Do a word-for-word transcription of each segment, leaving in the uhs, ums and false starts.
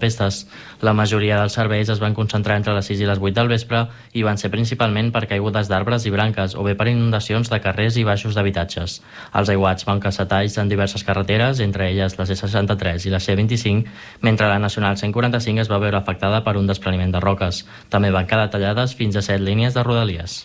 tempestes. La majoria dels serveis es van concentrar entre les sis i les vuit del vespre i van ser principalment per caigudes d'arbres i branques o bé per inundacions de carrers i baixos d'habitatges. Els aiguats van causar talls en diverses carreteres, entre elles la C seixanta-tres i la C vint-i-cinc, mentre la Nacional cent quaranta-cinc es va veure afectada per un despreniment de roques. També van quedar tallades fins a set línies de rodalies.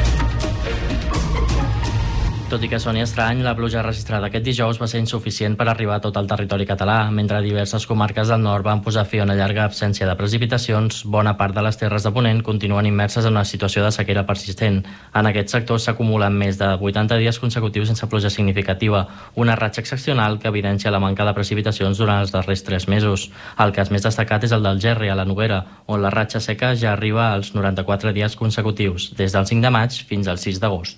Tot i que soni estrany, la pluja registrada aquest dijous va ser insuficient per arribar a tot el territori català. Mentre diverses comarques del nord van posar fi a una llarga absència de precipitacions, bona part de les terres de Ponent continuen immerses en una situació de sequera persistent. En aquest sector s'acumulen més de vuitanta dies consecutius sense pluja significativa, una ratxa excepcional que evidencia la manca de precipitacions durant els darrers tres mesos. El cas més destacat és el del Gerri, a la Noguera, on la ratxa seca ja arriba als noranta-quatre dies consecutius, des del cinc de maig fins al sis d'agost.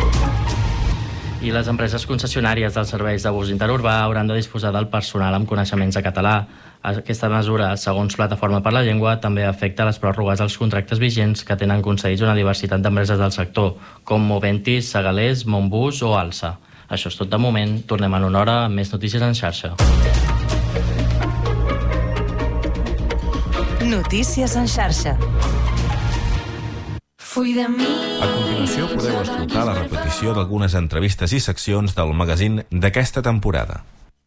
I les empreses concessionàries dels serveis de bus interurbà hauran de disposar del personal amb coneixements de català. Aquesta mesura, segons Plataforma per la Llengua, també afecta les pròrrogues als contractes vigents que tenen concedits una diversitat d'empreses del sector, com Moventis, Segalers, Montbus o Alsa. Això és tot de moment. Tornem en una hora amb més notícies en xarxa. Notícies en xarxa. A continuació podeu escoltar la repetició d'algunes entrevistes i seccions del magazín d'aquesta temporada.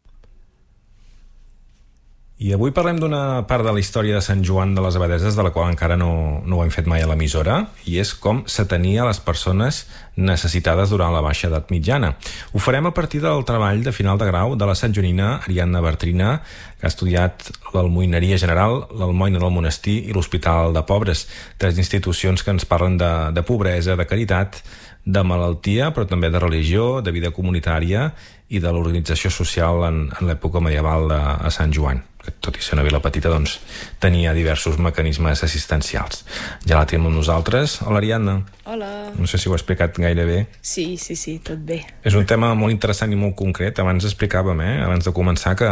I avui parlem d'una part de la història de Sant Joan de les Abadesses de la qual encara no, no ho hem fet mai a l'emissora, i és com s'atenia les persones necessitades durant la baixa edat mitjana. Ho farem a partir del treball de final de grau de la santjoanina Ariadna Bartrina, que ha estudiat l'Almoineria General, l'Almoina del Monestir i l'Hospital de Pobres, tres institucions que ens parlen de, de pobresa, de caritat, de malaltia, però també de religió, de vida comunitària i de l'organització social en, en l'època medieval de, a Sant Joan, que tot i ser una vila petita doncs, tenia diversos mecanismes assistencials. Ja la tenim amb nosaltres. Hola, Ariadna. Hola. No sé si ho he explicat gaire bé. Sí, sí, sí, tot bé. És un tema molt interessant i molt concret. Abans explicàvem, eh, abans de començar, que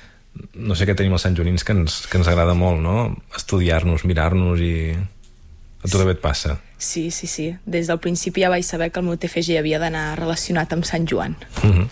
no sé què tenim els santjoanins que ens, que ens agrada molt, no? Estudiar-nos, mirar-nos i... A tu també et passa? Sí, sí, sí. Des del principi ja vaig saber que el meu T F G havia d'anar relacionat amb Sant Joan. Uh -huh.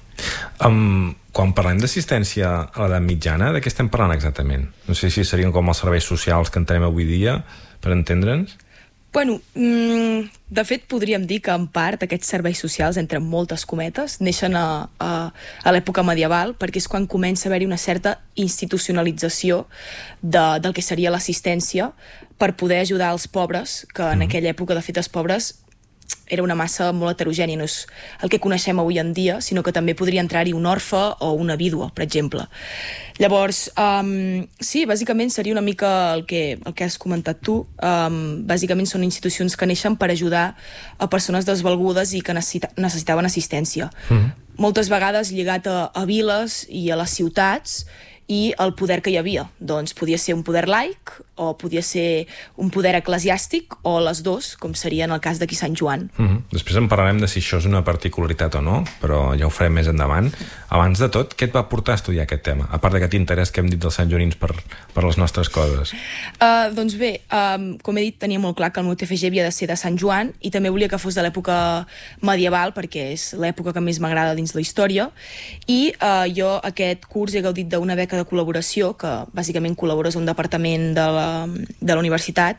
um, quan parlem d'assistència a l'edat mitjana, de què estem parlant exactament? No sé si serien com els serveis socials que entenem avui dia, per entendre'ns. Bueno, mm, de fet podríem dir que en part aquests serveis socials, entre moltes cometes, neixen a, a, a l'època medieval, perquè és quan comença a haver-hi una certa institucionalització de, del que seria l'assistència per poder ajudar els pobres, que en mm. aquella època, de fet, els pobres era una massa molt heterogènia, no és el que coneixem avui en dia, sinó que també podria entrar-hi un orfe o una vídua, per exemple. Llavors, um, sí, bàsicament seria una mica el que, el que has comentat tu. Um, bàsicament són institucions que neixen per ajudar a persones desvalgudes i que necessita, necessitaven assistència. Mm-hmm. Moltes vegades lligat a, a viles i a les ciutats i el poder que hi havia. Doncs podia ser un poder laic o podia ser un poder eclesiàstic o les dos, com seria en el cas d'aquí Sant Joan. Mm-hmm. Després en parlarem de si això és una particularitat o no, però ja ho farem més endavant. Abans de tot, què et va portar a estudiar aquest tema? A part d'aquest interès que hem dit dels santjoanins per, per les nostres coses. Uh, doncs bé, um, com he dit, tenia molt clar que el meu T F G havia de ser de Sant Joan i també volia que fos de l'època medieval, perquè és l'època que més m'agrada dins la història, i uh, jo aquest curs he gaudit d'una beca de col·laboració, que bàsicament col·labores a un departament de la, de la universitat,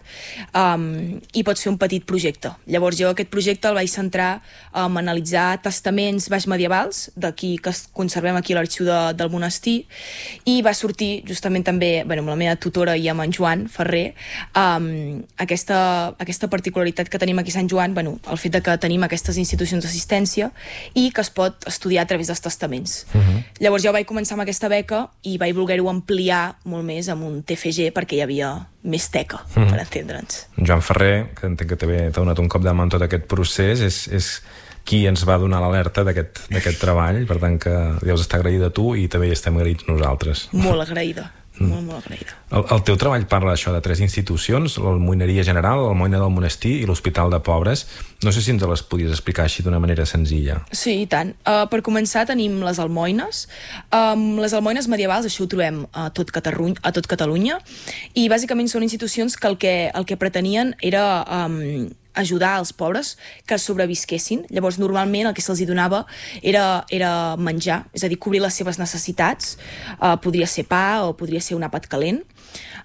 um, i pots fer un petit projecte. Llavors jo aquest projecte el vaig centrar en analitzar testaments baix medievals, d'aquí que conservem aquí l'arxiu de, del monestir, i va sortir justament també, bueno, amb la meva tutora i amb en Joan Ferrer, um, aquesta, aquesta particularitat que tenim aquí a Sant Joan, bueno, el fet de que tenim aquestes institucions d'assistència i que es pot estudiar a través dels testaments. Uh-huh. Llavors jo vaig començar amb aquesta beca i vaig voler-ho ampliar molt més amb un T F G perquè hi havia més teca, mm. per entendre'ns. Joan Ferrer, que entenc que també t'ha donat un cop de mà en tot aquest procés, és, és qui ens va donar l'alerta d'aquest treball, per tant que deus estar agraïda a tu i també hi estem agraïts nosaltres. Molt agraïda. Mm. Molt, molt agraïda. El, el teu treball parla això de tres institucions, l'Almoineria General, l'Almoina del Monestir i l'Hospital de Pobres. No sé si ens les podies explicar així d'una manera senzilla. Sí, i tant. Uh, per començar tenim les almoines. Um, les almoines medievals, això ho trobem a tot, Catalunya, a tot Catalunya, i bàsicament són institucions que el que, el que pretenien era... Um, ajudar els pobres que sobrevisquessin. Llavors, normalment el que se'ls donava era, era menjar, és a dir, cobrir les seves necessitats. Uh, podria ser pa o podria ser un àpat calent.